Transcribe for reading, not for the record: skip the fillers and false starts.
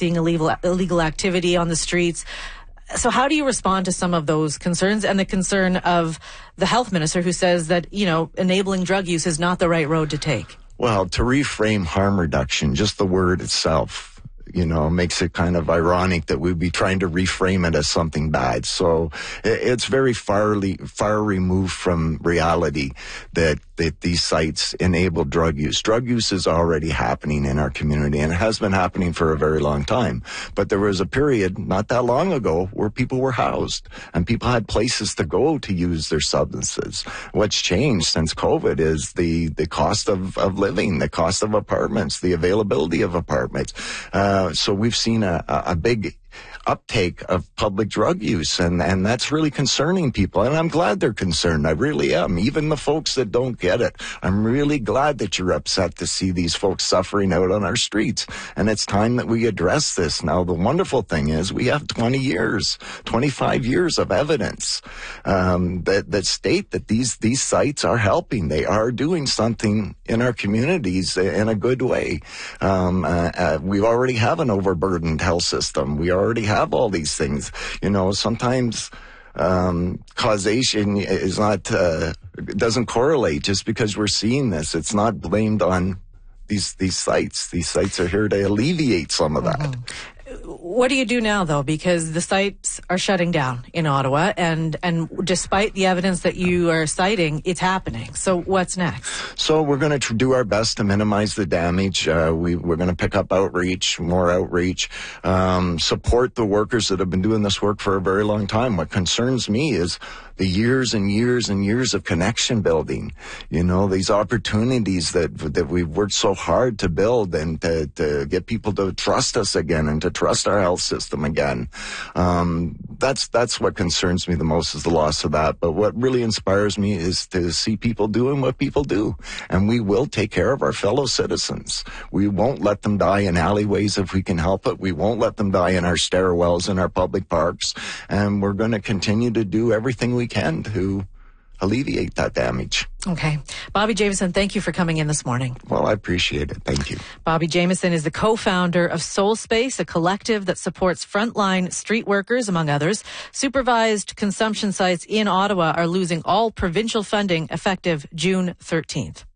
seeing illegal activity on the streets. So how do you respond to some of those concerns and the concern of the health minister who says that, enabling drug use is not the right road to take? Well, to reframe harm reduction, just the word itself, makes it kind of ironic that we'd be trying to reframe it as something bad. So it's very far removed from reality that these sites enable drug use. Drug use is already happening in our community, and it has been happening for a very long time. But there was a period not that long ago where people were housed and people had places to go to use their substances. What's changed since COVID is the cost of living, the cost of apartments, the availability of apartments. So we've seen a big uptake of public drug use, and that's really concerning people. And I'm glad they're concerned. I really am. Even the folks that don't get it. I'm really glad that you're upset to see these folks suffering out on our streets. And it's time that we address this. Now, the wonderful thing is we have 25 years of evidence that state that these sites are helping. They are doing something in our communities in a good way. We already have an overburdened health system. We already have all these things. Sometimes causation is not doesn't correlate just because we're seeing this. It's not blamed on these sites. These sites are here to alleviate some of that. Mm-hmm. What do you do now, though? Because the sites are shutting down in Ottawa, and despite the evidence that you are citing, it's happening. So what's next? So we're going to do our best to minimize the damage. We're going to pick up more outreach, support the workers that have been doing this work for a very long time. What concerns me is the years and years and years of connection building, these opportunities that we've worked so hard to build and to get people to trust us again and to trust our health system again. That's what concerns me the most, is the loss of that. But what really inspires me is to see people doing what people do. And we will take care of our fellow citizens. We won't let them die in alleyways if we can help it. We won't let them die in our stairwells in our public parks. And we're going to continue to do everything we can to alleviate that damage. Okay. Bobby Jamieson, thank you for coming in this morning. Well, I appreciate it. Thank you. Bobby Jamieson is the co-founder of Soul Space, a collective that supports frontline street workers, among others. Supervised consumption sites in Ottawa are losing all provincial funding effective June 13th.